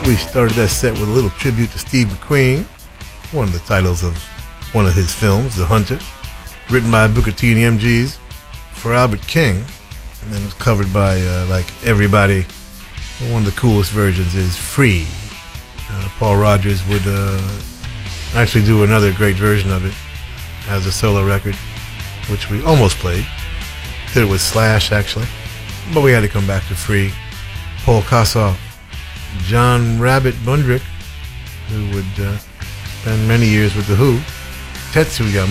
We started that set with a little tribute to Steve McQueen, one of the titles of one of his films, The Hunter, written by Booker T and the MGs for Albert King, and then it was covered by like everybody. One of the coolest versions is Free. Paul Rodgers would actually do another great version of it as a solo record, which we almost played. Did it with Slash, actually, but we had to come back to Free. Paul Kossoff, John Rabbit Bundrick, who would spend many years with The Who, Tetsuya